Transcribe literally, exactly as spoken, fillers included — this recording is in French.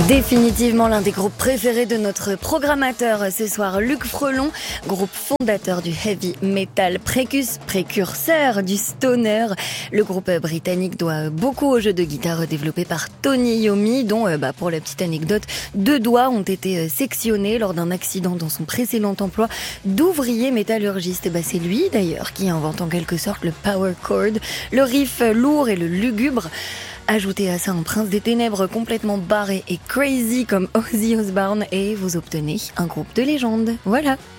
Définitivement l'un des groupes préférés de notre programmateur ce soir, Luc Frelon, groupe fondateur du heavy metal, précus, précurseur du stoner. Le groupe britannique doit beaucoup au jeu de guitare développé par Tony Iommi, dont, bah, pour la petite anecdote, deux doigts ont été sectionnés lors d'un accident dans son précédent emploi d'ouvrier métallurgiste. Bah, c'est lui d'ailleurs qui invente en quelque sorte le power chord, le riff lourd et le lugubre. Ajoutez à ça un prince des ténèbres complètement barré et crazy comme Ozzy Osbourne et vous obtenez un groupe de légende. Voilà.